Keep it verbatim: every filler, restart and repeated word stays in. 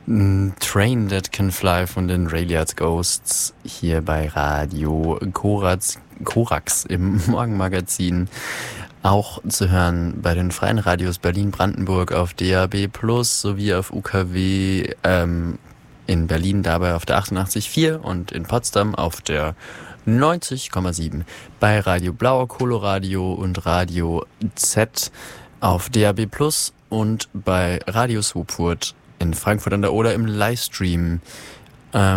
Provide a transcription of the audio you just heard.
Train That Can Fly von den Rayliard Ghosts hier bei Radio Korax, Korax im Morgenmagazin. Auch zu hören bei den freien Radios Berlin-Brandenburg auf D A B Plus sowie auf U K W ähm, in Berlin dabei auf der achtundachtzig Komma vier und in Potsdam auf der neunzig Komma sieben. Bei Radio Blau, Coloradio und Radio Z auf D A B Plus und bei Radio Swupfurt in Frankfurt an der Oder im Livestream. Ähm,